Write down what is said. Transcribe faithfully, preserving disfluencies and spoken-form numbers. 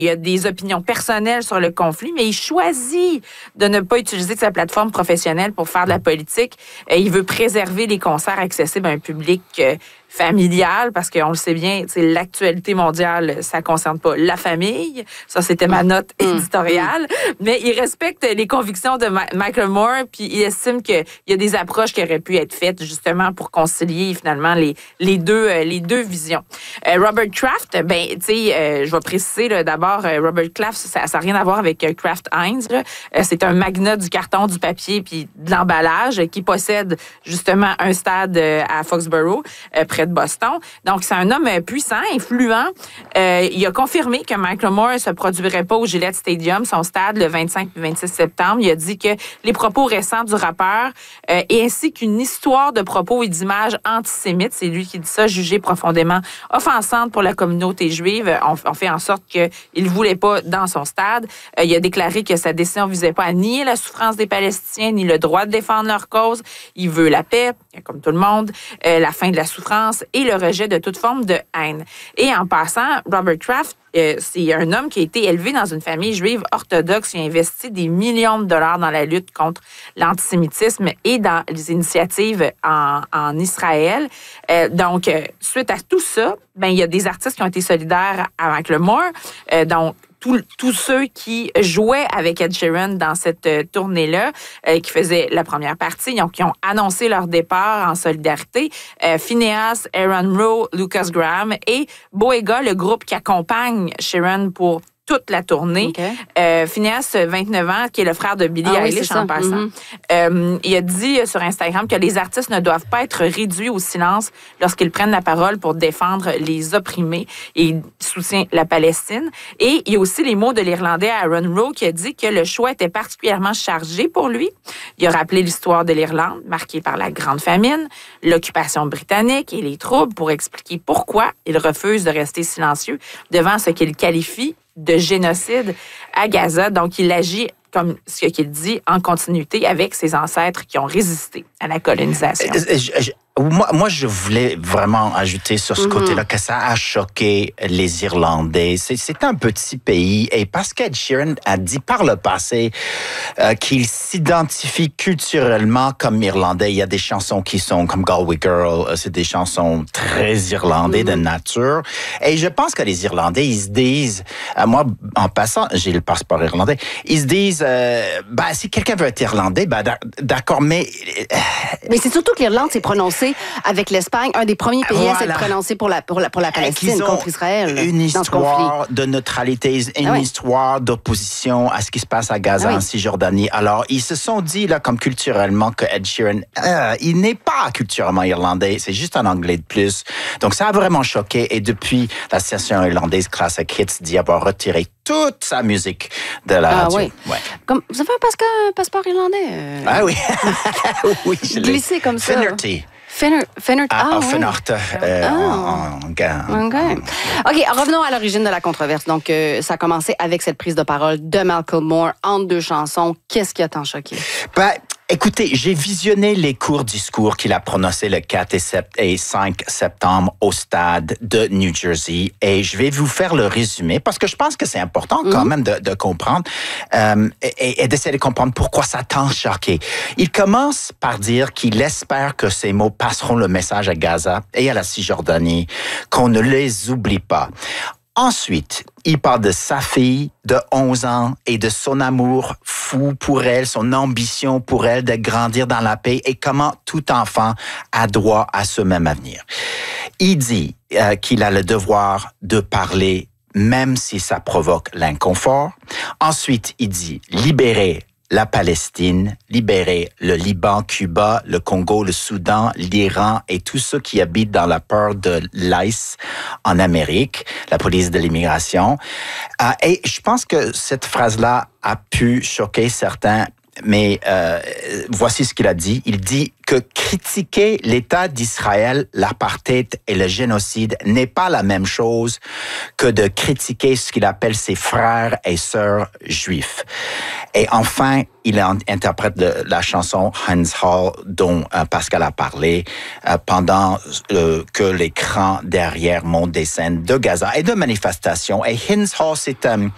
Il a des opinions personnelles sur le conflit, mais il choisit de ne pas utiliser sa plateforme professionnelle pour faire de la politique. Il veut préserver les concerts accessibles à un public familial, parce qu'on le sait bien, l'actualité mondiale, ça concerne pas la famille. Ça, c'était ma note éditoriale. Mais il respecte les convictions de Ma- Michael Moore, puis il estime qu'il y a des approches qui auraient pu être faites justement pour concilier finalement les, les, deux, euh, les deux visions. Euh, Robert Kraft, ben, tu sais, euh, je vais préciser là, d'abord, euh, Robert Kraft, ça n'a rien à voir avec euh, Kraft Heinz. Là. Euh, c'est un magnat du carton, du papier puis de l'emballage euh, qui possède justement un stade euh, à Foxborough, euh, près de Boston. Donc, c'est un homme puissant, influent. Euh, il a confirmé que Michael Moore ne se produirait pas au Gillette Stadium, son stade, le vingt-cinq et vingt-six septembre. Il a dit que les propos récents du rappeur euh, et ainsi qu'une histoire de propos et d'images antisémites, c'est lui qui dit ça, jugée profondément offensante pour la communauté juive, on, on fait en sorte qu'il ne voulait pas dans son stade. Euh, il a déclaré que sa décision ne visait pas à nier la souffrance des Palestiniens ni le droit de défendre leur cause. Il veut la paix, comme tout le monde, euh, la fin de la souffrance et le rejet de toute forme de haine. Et en passant, Robert Kraft, euh, c'est un homme qui a été élevé dans une famille juive orthodoxe. Il a investi des millions de dollars dans la lutte contre l'antisémitisme et dans les initiatives en, en Israël. Euh, donc, euh, suite à tout ça, ben, il y a des artistes qui ont été solidaires avec le Moore. Euh, donc, tous ceux qui jouaient avec Ed Sheeran dans cette euh, tournée-là, euh, qui faisaient la première partie, donc, qui ont annoncé leur départ en solidarité. Euh, Phineas, Aaron Rowe, Lucas Graham et Boyega, le groupe qui accompagne Sheeran pour toute la tournée. Okay. Euh, Phineas, vingt-neuf ans, qui est le frère de Billie ah, Eilish oui, en passant. Mm-hmm. Euh, il a dit sur Instagram que les artistes ne doivent pas être réduits au silence lorsqu'ils prennent la parole pour défendre les opprimés, et il soutient la Palestine. Et il y a aussi les mots de l'Irlandais Aaron Rowe qui a dit que le choix était particulièrement chargé pour lui. Il a rappelé l'histoire de l'Irlande, marquée par la Grande Famine, l'occupation britannique et les troubles, pour expliquer pourquoi il refuse de rester silencieux devant ce qu'il qualifie de génocide à Gaza. Donc, il agit, comme ce qu'il dit, en continuité avec ses ancêtres qui ont résisté à la colonisation. Je, je, moi, moi, je voulais vraiment ajouter sur ce mm-hmm. côté-là que ça a choqué les Irlandais. C'est, c'est un petit pays, et parce qu'Ed Sheeran a dit par le passé euh, qu'il s'identifie culturellement comme Irlandais. Il y a des chansons qui sont comme Galway Girl, euh, c'est des chansons très irlandais mm-hmm. de nature. Et je pense que les Irlandais, ils se disent, euh, moi, en passant, j'ai le passeport irlandais, ils se disent, euh, ben, si quelqu'un veut être irlandais, ben, d'accord, mais... Euh, mais c'est surtout que l'Irlande s'est prononcée avec l'Espagne, un des premiers pays voilà. à s'être prononcé pour la, pour la, pour la Palestine contre Israël. Une histoire de neutralité, une ah oui. histoire d'opposition à ce qui se passe à Gaza, ah oui. en Cisjordanie. Alors, ils se sont dit, là, comme culturellement, que Ed Sheeran, euh, il n'est pas culturellement irlandais, c'est juste un anglais de plus. Donc, ça a vraiment choqué. Et depuis, l'association irlandaise Classic Hits dit avoir retiré toute sa musique de la ah, radio. Oui. Ouais. Comme, vous avez un, un passeport irlandais? Euh... Ah oui. oui, je l'ai. Glissé comme ça. Finnerty. Finner, Finner, ah, ah, oui. Finnerty, euh, ah. en, en, en, OK. OK, revenons à l'origine de la controverse. Donc, euh, ça a commencé avec cette prise de parole de Malcolm Moore entre deux chansons. Qu'est-ce qui a tant choqué? Ben, écoutez, j'ai visionné les courts discours qu'il a prononcés le quatre et cinq septembre au stade de New Jersey, et je vais vous faire le résumé parce que je pense que c'est important quand mm-hmm. même de, de comprendre euh, et, et d'essayer de comprendre pourquoi ça a tant choqué. Il commence par dire qu'il espère que ces mots passeront le message à Gaza et à la Cisjordanie, qu'on ne les oublie pas. Ensuite, il parle de sa fille de onze ans et de son amour fou pour elle, son ambition pour elle de grandir dans la paix et comment tout enfant a droit à ce même avenir. Il dit euh, qu'il a le devoir de parler même si ça provoque l'inconfort. Ensuite, il dit libérer la Palestine, libérer le Liban, Cuba, le Congo, le Soudan, l'Iran et tous ceux qui habitent dans la peur de l'I C E en Amérique, la police de l'immigration. Euh, et je pense que cette phrase-là a pu choquer certains, mais euh, voici ce qu'il a dit. Il dit que critiquer l'État d'Israël, l'apartheid et le génocide n'est pas la même chose que de critiquer ce qu'il appelle ses frères et sœurs juifs. Et enfin, il interprète le, la chanson Hans Hall dont euh, Pascal a parlé euh, pendant euh, que l'écran derrière monte des scènes de Gaza et de manifestations. Et Hans Hall, c'est, euh,